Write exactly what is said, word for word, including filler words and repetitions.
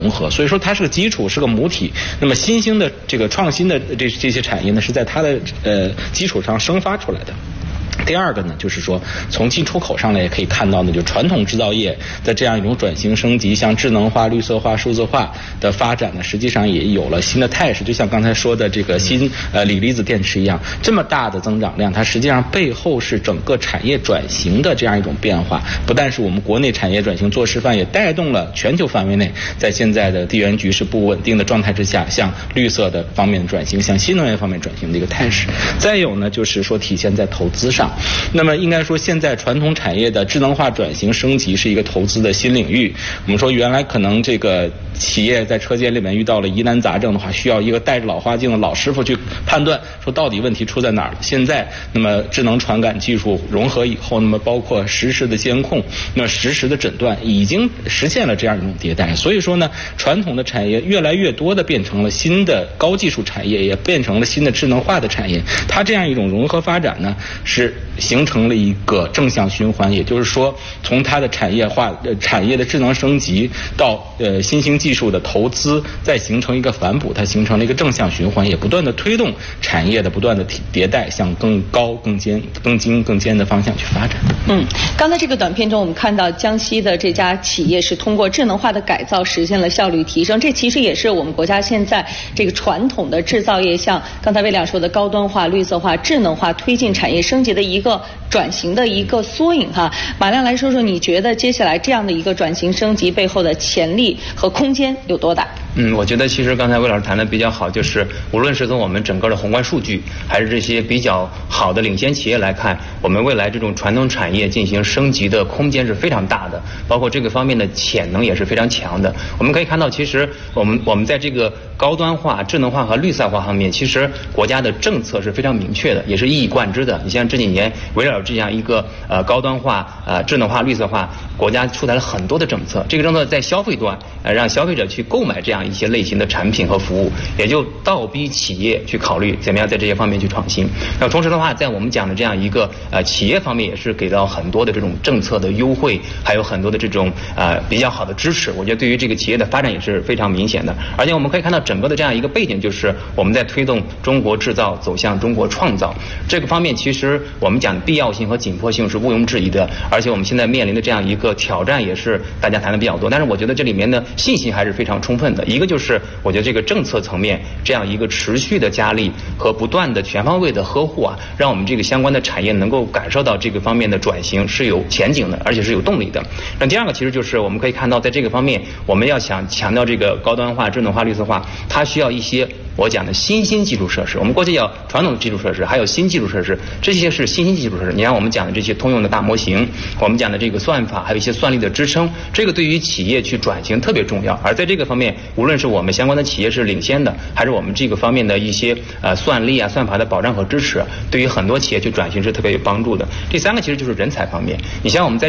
融合，所以说它是个基础，是个母体。那么新兴的这个创新的这这些产业呢，是在它的呃基础上生发出来的。第二个呢，就是说从进出口上来也可以看到呢，就传统制造业的这样一种转型升级，像智能化、绿色化、数字化的发展呢，实际上也有了新的态势。就像刚才说的这个新呃锂离子电池一样，这么大的增长量，它实际上背后是整个产业转型的这样一种变化。不但是我们国内产业转型做示范，也带动了全球范围内，在现在的地缘局势不稳定的状态之下，向绿色的方面转型，向新能源方面转型的一个态势。再有呢，就是说体现在投资上。那么应该说，现在传统产业的智能化转型升级是一个投资的新领域。我们说原来可能这个企业在车间里面遇到了疑难杂症的话，需要一个戴着老花镜的老师傅去判断说到底问题出在哪儿了。现在那么智能传感技术融合以后，那么包括实时的监控，那么实时的诊断，已经实现了这样一种迭代。所以说呢，传统的产业越来越多的变成了新的高技术产业，也变成了新的智能化的产业。它这样一种融合发展呢，是形成了一个正向循环。也就是说，从它的产业化、呃产业的智能升级到呃新兴技术的投资，再形成一个反哺，它形成了一个正向循环，也不断的推动产业的不断的迭代，向更高、更尖、更精、更尖的方向去发展。 嗯，刚才这个短片中，我们看到江西的这家企业是通过智能化的改造实现了效率提升，这其实也是我们国家现在这个传统的制造业向刚才魏亮说的高端化、绿色化、智能化推进产业升级的一个转型的一个缩影哈。马亮来说说，你觉得接下来这样的一个转型升级背后的潜力和空间有多大？ 嗯，我觉得其实刚才魏老师谈的比较好，就是无论是从我们整个的宏观数据，还是这些比较好的领先企业来看，我们未来这种传统产业进行升级的空间是非常大的，包括这个方面的潜能也是非常强的。我们可以看到，其实我们我们在这个高端化、智能化和绿色化方面，其实国家的政策是非常明确的，也是一以贯之的。你像这几年围绕这样一个呃高端化、呃智能化、绿色化，国家出台了很多的政策。这个政策在消费端，呃让消费者去购买这样一些类型的产品和服务，也就倒逼企业去考虑怎么样在这些方面去创新。那同时的话，在我们讲的这样一个呃企业方面，也是给到很多的这种政策的优惠，还有很多的这种呃比较好的支持。我觉得对于这个企业的发展也是非常明显的。而且我们可以看到整个的这样一个背景，就是我们在推动中国制造走向中国创造这个方面，其实我们讲必要性和紧迫性是毋庸置疑的。而且我们现在面临的这样一个挑战，也是大家谈的比较多。但是我觉得这里面的信心还是非常充分的。一个就是我觉得这个政策层面这样一个持续的加力和不断的全方位的呵护啊，让我们这个相关的产业能够感受到这个方面的转型是有前景的，而且是有动力的。那第二个其实就是我们可以看到，在这个方面我们要想强调这个高端化、智能化、绿色化，它需要一些我讲的新兴基础设施。我们过去叫传统基础设施，还有新基础设施，这些是新兴基础设施。你看我们讲的这些通用的大模型，我们讲的这个算法，还有一些算力的支撑，这个对于企业去转型特别重要。而在这个方面，无论是我们相关的企业是领先的，还是我们这个方面的一些呃算力啊、算法的保障和支持，对于很多企业去转型是特别有帮助的。第三个其实就是人才方面，你像我们在